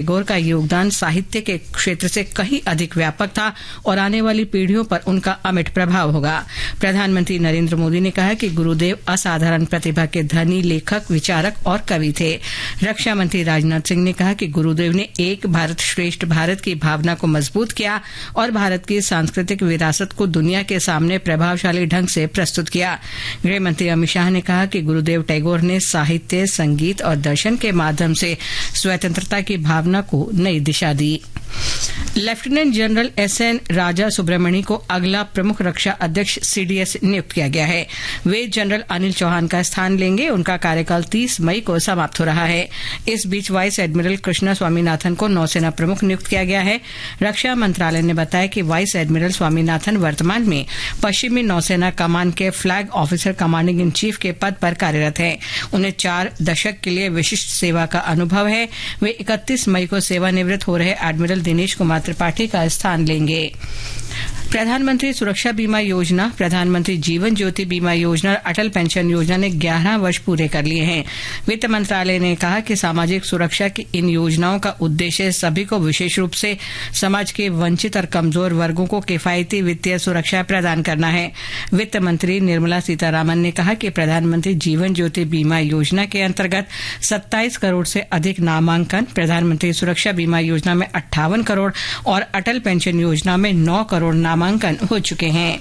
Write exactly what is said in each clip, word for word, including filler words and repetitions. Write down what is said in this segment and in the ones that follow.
टैगोर का योगदान साहित्य के क्षेत्र से कहीं अधिक व्यापक था और आने वाली पीढ़ियों पर उनका अमिट प्रभाव होगा। प्रधानमंत्री नरेंद्र मोदी ने कहा कि गुरुदेव असाधारण प्रतिभा के धनी लेखक, विचारक और कवि थे। रक्षा मंत्री राजनाथ सिंह ने कहा कि गुरुदेव ने एक भारत श्रेष्ठ भारत की भावना को मजबूत किया और भारत की सांस्कृतिक विरासत को दुनिया के सामने प्रभावशाली ढंग से प्रस्तुत किया। गृह मंत्री अमित शाह ने कहा कि गुरुदेव टैगोर ने साहित्य, संगीत और दर्शन के माध्यम से स्वतंत्रता की भावना को नई दिशा दी। लेफ्टिनेंट जनरल एस एन राजा सुब्रमणी को अगला प्रमुख रक्षा अध्यक्ष सीडीएस नियुक्त किया गया है। वे जनरल अनिल चौहान का स्थान लेंगे। उनका कार्यकाल तीस मई को समाप्त हो रहा है। इस बीच वाइस एडमिरल कृष्णा स्वामीनाथन को नौसेना प्रमुख नियुक्त किया गया है। रक्षा मंत्रालय ने बताया कि वाइस एडमिरल स्वामीनाथन वर्तमान में पश्चिमी नौसेना कमान के flag officer commanding in chief के पद पर कार्यरत हैं। उन्हें चार दशक के लिए विशिष्ट सेवा का अनुभव है। वे इकतीस मई को सेवानिवृत्त हो रहे एडमिरल दिनेश कुमार त्रिपाठी का स्थान लेंगे। प्रधानमंत्री सुरक्षा बीमा योजना, प्रधानमंत्री जीवन ज्योति बीमा योजना और अटल पेंशन योजना ने ग्यारह वर्ष पूरे कर लिए हैं। वित्त मंत्रालय ने कहा कि सामाजिक सुरक्षा की इन योजनाओं का उद्देश्य सभी को, विशेष रूप से समाज के वंचित और कमजोर वर्गों को किफायती वित्तीय सुरक्षा प्रदान करना है। वित्त मंत्री निर्मला सीतारामन ने कहा कि प्रधानमंत्री जीवन ज्योति बीमा योजना के अंतर्गत सत्ताईस करोड़ से अधिक नामांकन, प्रधानमंत्री सुरक्षा बीमा योजना में अट्ठावन करोड़ और अटल पेंशन योजना में नौ करोड़ नामांकन हो चुके हैं।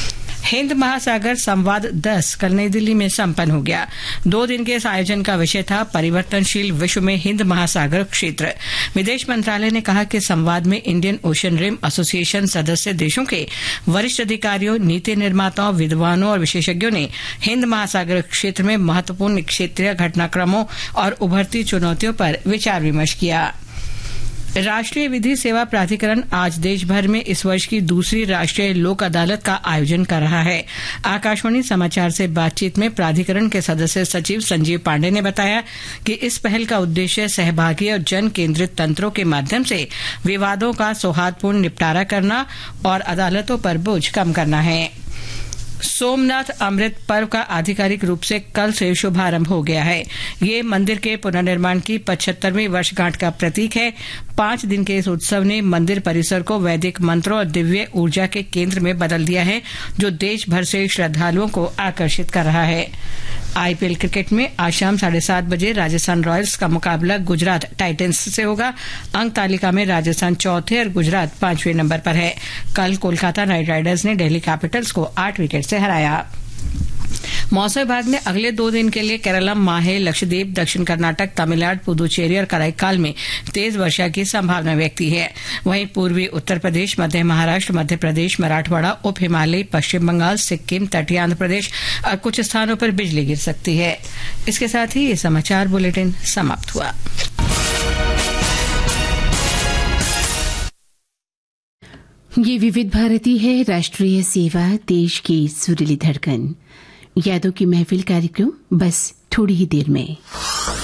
हिंद महासागर संवाद दस कल नई दिल्ली में संपन्न हो गया। दो दिन के इस आयोजन का विषय था परिवर्तनशील विश्व में हिंद महासागर क्षेत्र। विदेश मंत्रालय ने कहा कि संवाद में इंडियन ओशन रिम एसोसिएशन सदस्य देशों के वरिष्ठ अधिकारियों, नीति निर्माताओं, विद्वानों और विशेषज्ञों ने हिंद महासागर क्षेत्र में महत्वपूर्ण क्षेत्रीय घटनाक्रमों और उभरती चुनौतियों पर विचार विमर्श किया। राष्ट्रीय विधि सेवा प्राधिकरण आज देश भर में इस वर्ष की दूसरी राष्ट्रीय लोक अदालत का आयोजन कर रहा है। आकाशवाणी समाचार से बातचीत में प्राधिकरण के सदस्य सचिव संजीव पांडे ने बताया कि इस पहल का उद्देश्य सहभागी और जन केंद्रित तंत्रों के माध्यम से विवादों का सौहार्दपूर्ण निपटारा करना और अदालतों पर बोझ कम करना है। सोमनाथ अमृत पर्व का आधिकारिक रूप से कल से शुभारंभ हो गया है। ये मंदिर के पुनर्निर्माण की पचहत्तरवीं वर्षगांठ का प्रतीक है। पांच दिन के इस उत्सव ने मंदिर परिसर को वैदिक मंत्रों और दिव्य ऊर्जा के केंद्र में बदल दिया है, जो देश भर से श्रद्धालुओं को आकर्षित कर रहा है। आईपीएल क्रिकेट में आज शाम साढ़े सात बजे राजस्थान रॉयल्स का मुकाबला गुजरात टाइटंस से होगा। अंक तालिका में राजस्थान चौथे और गुजरात पांचवें नंबर पर है। कल कोलकाता नाइट राइडर्स ने दिल्ली कैपिटल्स को आठ विकेट से हराया। मौसम विभाग ने अगले दो दिन के लिए केरलम, माहे, लक्षद्वीप, दक्षिण कर्नाटक, तमिलनाडु, पुदुचेरी और कराईकाल में तेज वर्षा की संभावना व्यक्त की है। वहीं पूर्वी उत्तर प्रदेश, मध्य महाराष्ट्र, मध्य प्रदेश, मराठवाड़ा, उप हिमालय, पश्चिम बंगाल, सिक्किम, तटीय आंध्र प्रदेश और कुछ स्थानों पर बिजली गिर सकती है। इसके साथ ही ये समाचार बुलेटिन समाप्त हुआ। ये विविध भारती है, राष्ट्रीय सेवा, देश की सुरीली धड़कन। यादों की महफिल कार्यक्रम बस थोड़ी ही देर में।